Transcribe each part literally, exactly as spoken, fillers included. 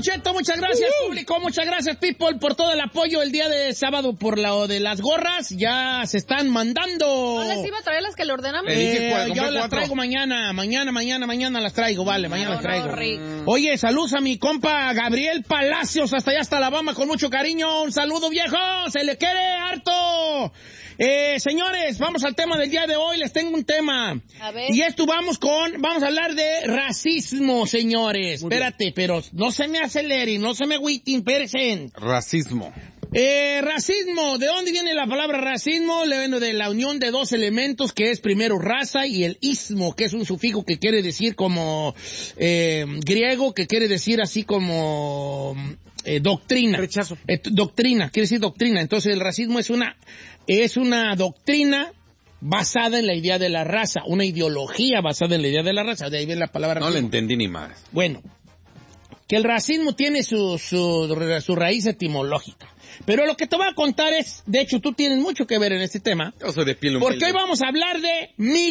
Don Cheto, muchas gracias, uh-huh. público, muchas gracias, people, por todo el apoyo el día de sábado por lo de las gorras. Ya se están mandando. ¿No les iba a traer las que le ordenamos? Eh, eh, yo las traigo mañana, mañana, mañana, mañana las traigo, vale, mañana no, las traigo. No, Oye, saludos a mi compa Gabriel Palacios, hasta allá, hasta Alabama, con mucho cariño. Un saludo, viejo, se le quiere harto. Eh, señores, vamos al tema del día de hoy. Les tengo un tema. A ver. Y esto vamos con, vamos a hablar de racismo, señores. Muy Espérate, bien. Pero no se me aceleren, no se me agüiten, espérense. Racismo. Eh, racismo, ¿de dónde viene la palabra racismo? Le viene de la unión de dos elementos, que es primero raza y el ismo, que es un sufijo que quiere decir como eh, griego, que quiere decir así como eh, doctrina. Rechazo. Eh, doctrina, quiere decir doctrina. Entonces el racismo es una, es una doctrina basada en la idea de la raza, una ideología basada en la idea de la raza. De ahí viene la palabra No racismo. le entendí ni más. Bueno, que el racismo tiene su, su, su raíz etimológica. Pero lo que te voy a contar es, de hecho, tú tienes mucho que ver en este tema. Yo soy de piel humilde. Porque hoy vamos a hablar de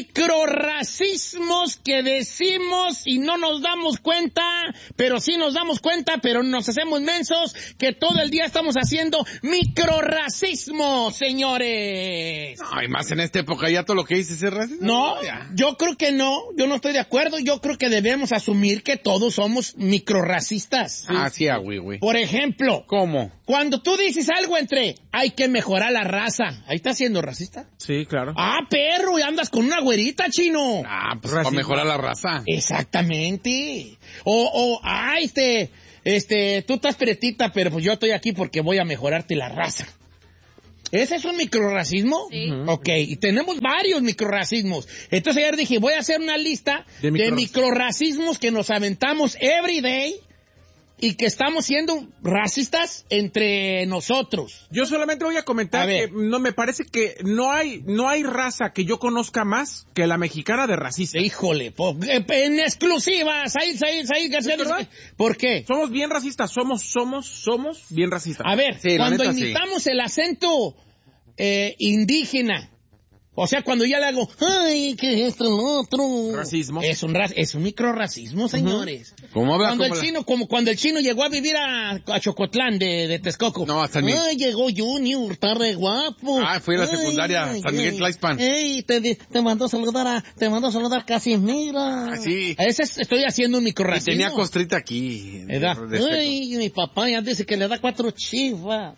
microrracismos que decimos y no nos damos cuenta, pero sí nos damos cuenta, pero nos hacemos mensos, que todo el día estamos haciendo microrracismo, señores. No, y más en esta época ya todo lo que dices es racismo. No, ya. Yo creo que no, yo no estoy de acuerdo. Yo creo que debemos asumir que todos somos microrracistas. Ah, sí, ah, güey, güey. Por ejemplo, ¿cómo? Cuando tú dices algo entre, hay que mejorar la raza, ¿ahí estás siendo racista? Sí, claro. Ah, perro, y andas con una güerita, chino. Ah, pues para mejorar la raza. Exactamente. O, o, ah, este, este, tú estás pretita, pero pues yo estoy aquí porque voy a mejorarte la raza. ¿Ese es un microrracismo? Sí. Ok, y tenemos varios microrracismos. Entonces ayer dije, voy a hacer una lista de, micro... de microrracismos que nos aventamos every day y que estamos siendo racistas entre nosotros. Yo solamente voy a comentar a que no me parece que no hay no hay raza que yo conozca más que la mexicana de racista. Híjole, po, en exclusiva, Said, Said, Said, Said, ¿por qué? Somos bien racistas, somos, somos, somos bien racistas. A ver, sí, cuando neta, imitamos sí. el acento eh, indígena, o sea, cuando ya le hago, ay, ¿qué es esto, lo otro? Racismo. Es un, es un microrracismo, señores. Uh-huh. ¿Cómo habla? Cuando ¿Cómo el la... chino, como cuando el chino llegó a vivir a, a Chocotlán de, de Texcoco. No, hasta el Miguel. Ay, llegó Junior, está re guapo. Ah, fui a la secundaria, ay, San Miguel Tlaxpan. Ey, te, te mandó a saludar a, te mandó a saludar Casimiro. Ah, sí. Ese es, estoy haciendo un microrracismo. Y tenía costrita aquí. ¿Verdad? Ay, mi papá ya dice que le da cuatro chivas.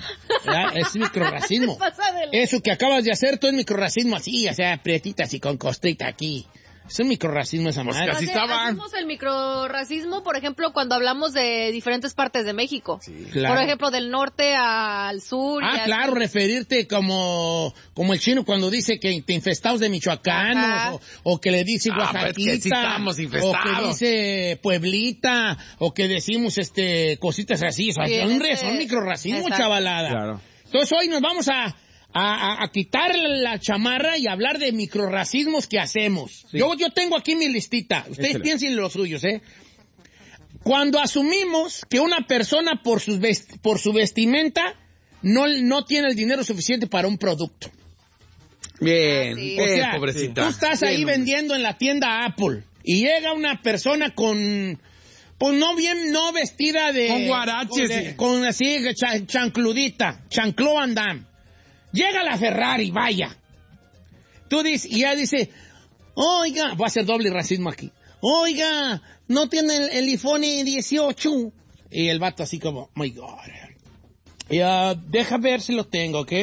Es microrracismo. Eso que acabas de hacer, tú es microrracismo así, o sea, prietita así con costrita aquí. Es un microrracismo esa madre. Pues así estaba. Hacemos el microrracismo, por ejemplo, cuando hablamos de diferentes partes de México. Sí, claro. Por ejemplo, del norte al sur. Ah, y claro, así. referirte como como el chino cuando dice que te infestados de michoacanos, o, o que le dice Ah, oaxaquita, pues que sí estamos infestados. o que dice pueblita, o que decimos este cositas así. O sea, Sí, son, ese... son microrracismo, Exacto. chavalada. Claro. Entonces hoy nos vamos a A, a, a quitar la chamarra y hablar de microrracismos que hacemos. Sí. Yo, yo tengo aquí mi listita. Ustedes Échale. Piensen los suyos, ¿eh? Cuando asumimos que una persona por su, vest, por su vestimenta no, no tiene el dinero suficiente para un producto. Bien, Ah, sí. bien, O sea, pobrecita. tú estás bien, ahí hombre. vendiendo en la tienda Apple y llega una persona con... Pues no bien, no vestida de... Con guaraches. de, sí. Con así, ch chancludita, chancló andam. Llega la Ferrari, vaya. Tú dices, y ya dice, oiga, voy a hacer doble racismo aquí. Oiga, no tiene el, el iPhone dieciocho. Y el vato así como, my God. Y, uh, deja ver si lo tengo, ¿ok?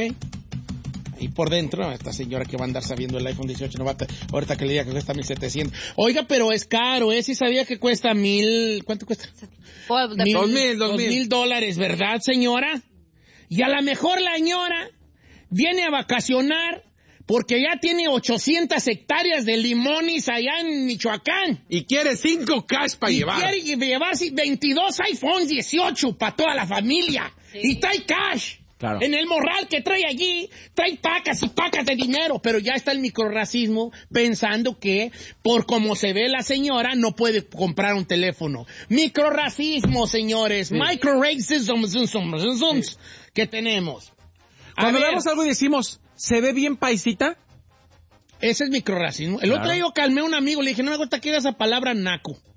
Y por dentro, esta señora que va a andar sabiendo el iPhone dieciocho, no va a ahorita que le diga que cuesta mil setecientos. Oiga, pero es caro, ¿eh? Sí sabía que cuesta mil, ¿cuánto cuesta? Pues, Mil, dos mil, dos dos mil. mil dólares, ¿verdad, señora? Y a lo mejor la señora viene a vacacionar porque ya tiene ochocientas hectáreas de limones allá en Michoacán. Y quiere cinco cash para y llevar. quiere llevarse veintidós iPhone dieciocho para toda la familia. Sí. Y trae cash. Claro. En el morral que trae allí, trae pacas y pacas de dinero. Pero ya está el microrracismo pensando que por como se ve la señora no puede comprar un teléfono. Microrracismo, señores. Sí. Microracism sí. que tenemos. A Cuando ver, vemos algo y decimos, ¿se ve bien paisita? Ese es microrracismo. El Claro. otro día yo calmé a un amigo, le dije, no me gusta que diga esa palabra naco.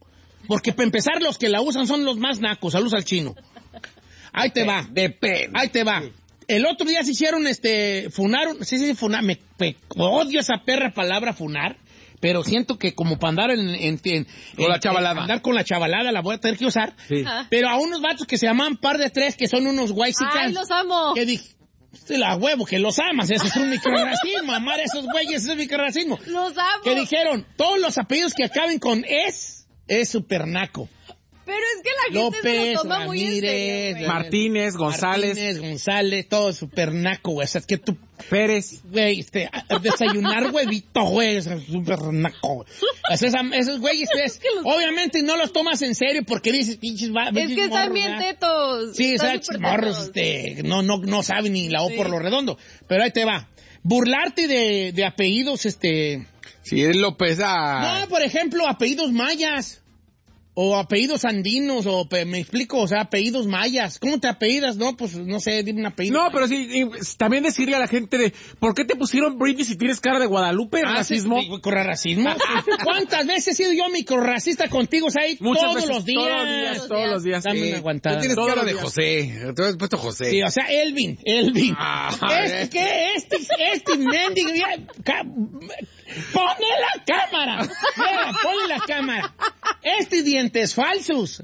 Porque para empezar, los que la usan son los más nacos. Saludos al chino. Ahí te va. Depende. Ahí te va. El otro día se hicieron, este, funaron, sí, sí, funar, me, me odio esa perra palabra funar, pero siento que como para andar en, en, en con en, la chavalada. andar con la chavalada la voy a tener que usar. Sí. Pero a unos vatos que se llaman par de tres, que son unos guaysicas. ¡Ay, los amo! Que dije, sí, la huevo, que los amas, eso es un microrracismo, amar a esos güeyes, eso es microrracismo. ¡Los amo! Que dijeron, todos los apellidos que acaben con es, es super naco. Pero es que la gente se López, lo toma muy en serio, Ramírez, güey. Martínez, González. Martínez, González, todo super naco, güey. O sea, es que tú, Pérez. güey, este, a- desayunar huevito, güey, es super naco, güey. O sea, esa- esos güeyes, es, que los- obviamente no los tomas en serio porque dices, pinches, va- Es pinches que están morros, bien ¿verdad? tetos. Sí, o están sea, súper morros, tetos. este, no, no, no saben ni la O Sí. por lo redondo. Pero ahí te va. Burlarte de, de apellidos, este... Si es López, ah. No, por ejemplo, apellidos mayas. O apellidos andinos, o pe- me explico, o sea, apellidos mayas. ¿Cómo te apellidas? No, pues no sé, dime un apellido. No, pero sí, y también decirle a la gente de, ¿por qué te pusieron Britney si tienes cara de Guadalupe? Ah, ¿Racismo? sí, ¿Microrracismo? ¿Cuántas veces he sido yo microrracista contigo, ahí Muchas todos veces, los días? Todos los días, todos los días. Dame sí. una aguantada. Tú tienes Todos cara los de días. José. Te has puesto José. Sí, o sea, Elvin, Elvin. Ah, este, eh. ¿qué? Este, este mendigo, ya, ca- ¡Pone la cámara! Mira, ponle la cámara. Este dientes falsos.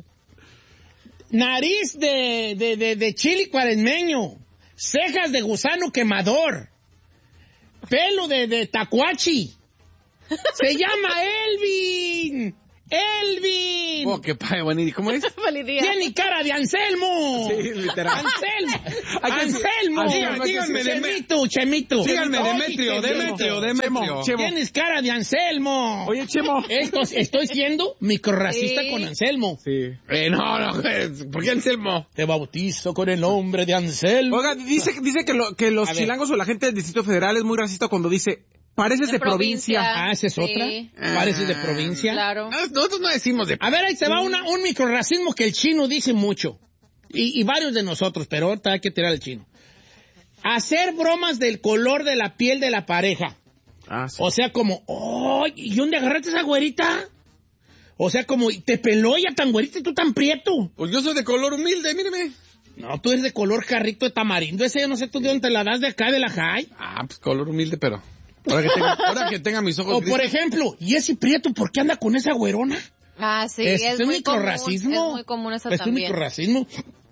Nariz de, de, de, de chili cuaresmeño. Cejas de gusano quemador. Pelo de, de tacuachi. Se llama Elvin. Elvin. Oh, qué padre, bueno, ¿y cómo es? Feliz día. Tiene cara de Anselmo. Sí, literal. Anselmo. Hay que- Anselmo. Díganme, díganme, Chemito, Chemito. Díganme, Oye, Demetrio, Chemito. Demetrio, Demetrio. Chemo. Tienes cara de Anselmo. Oye, Chemo. Esto, estoy siendo microrracista Sí. con Anselmo. Sí. Eh, no, no, eh, ¿por qué Anselmo? Te bautizo con el nombre de Anselmo. Oiga, dice, dice que, lo, que los A ver. chilangos o la gente del Distrito Federal es muy racista cuando dice, pareces de, provincia. Ah, ¿esa es Sí. otra? Pareces de provincia. Claro. No, nosotros no decimos de... A ver, ahí se va una, un microrracismo que el chino dice mucho. Y, y varios de nosotros, pero ahorita hay que tirar al chino. Hacer bromas del color de la piel de la pareja. Ah, sí. O sea, como, oh, ¿y dónde agarraste esa güerita? O sea, como, ¿te peló ella tan güerita y tú tan prieto? Pues yo soy de color humilde, míreme. No, tú eres de color carrito de tamarindo. Ese yo no sé tú de dónde te la das, de acá, de la high. Ah, pues color humilde, pero... Ahora que tenga, ahora que tenga mis ojos O por grises. ejemplo, ¿y ese prieto por qué anda con esa güerona? Ah, sí, ¿Es, es, un muy común. microrracismo? Es muy común esa ¿Es un también. microrracismo?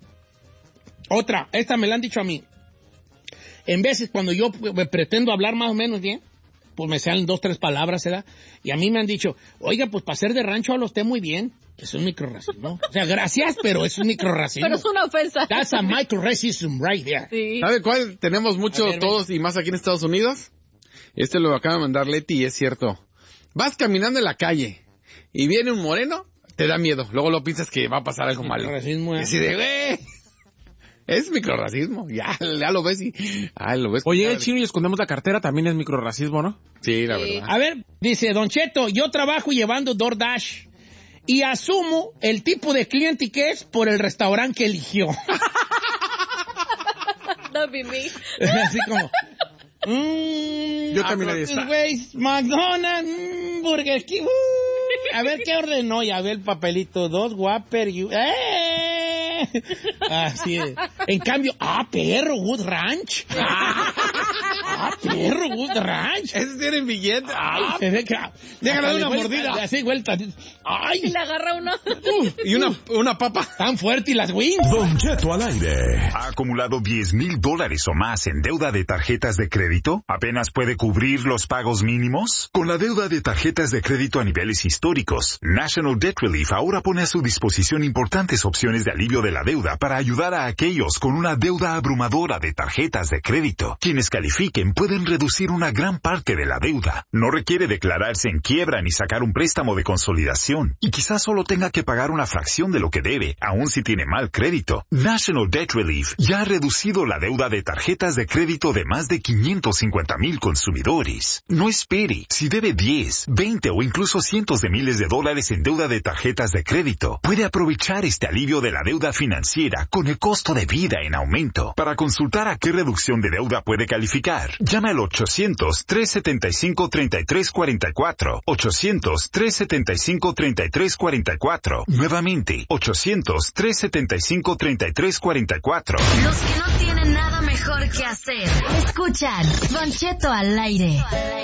Otra, esta me la han dicho a mí. En veces cuando yo eh, pretendo hablar más o menos bien, pues me salen dos, tres palabras, ¿verdad? Y a mí me han dicho, oiga, pues para ser de rancho habla usted muy bien. Es un microrracismo. O sea, gracias, pero es un microrracismo. Pero es una ofensa. That's a microracism right there. Sí. ¿Sabe cuál tenemos mucho A ver, todos y más aquí en Estados Unidos? Este lo acaba de mandar Leti y es cierto. Vas caminando en la calle y viene un moreno, te da miedo. Luego lo piensas que va a pasar algo malo. Microrracismo, ¿eh? Y así de, güey, es microrracismo. Ya, ya lo ves y... Ah, lo ves. O llega el chino y escondemos la cartera, también es microrracismo, ¿no? Sí, la Sí. verdad. A ver, dice Don Cheto, yo trabajo llevando DoorDash y asumo el tipo de cliente que es por el restaurante que eligió. Don't be me. Así como... Mm, Yo también haría esta. Ways, McDonald's, mm, Burger King. uh, a ver qué ordenó y a ver el papelito. Dos Whopper. You, ¡eh! Así es. En cambio, ah, perro, Good Ranch. Ah, ah, perro, Good Ranch. Ese tiene billete. Ay, se ve que... Déjale hasta una le vuelta- mordida. Así, vuelta. Y Ay, le agarra uno. Y una, una papa. tan fuerte y las wings. Don Cheto al aire. ¿Ha acumulado diez mil dólares o más en deuda de tarjetas de crédito? ¿Apenas puede cubrir los pagos mínimos? Con la deuda de tarjetas de crédito a niveles históricos, National Debt Relief ahora pone a su disposición importantes opciones de alivio de la deuda para ayudar a aquellos con una deuda abrumadora de tarjetas de crédito. Quienes califiquen pueden reducir una gran parte de la deuda. No requiere declararse en quiebra ni sacar un préstamo de consolidación. Y quizás solo tenga que pagar una fracción de lo que debe, aun si tiene mal crédito. National Debt Relief ya ha reducido la deuda de tarjetas de crédito de más de quinientos cincuenta mil consumidores. No espere. Si debe diez, veinte o incluso cientos de miles de dólares en deuda de tarjetas de crédito, puede aprovechar este alivio de la deuda financiera con el costo de vida en aumento. Para consultar a qué reducción de deuda puede calificar, Llama al ochocientos, trescientos setenta y cinco, treinta y tres cuarenta y cuatro. ochocientos, trescientos setenta y cinco, treinta y tres cuarenta y cuatro. Nuevamente, ochocientos, trescientos setenta y cinco, treinta y tres cuarenta y cuatro. Los que no tienen nada mejor que hacer. Escuchan Don Cheto al aire.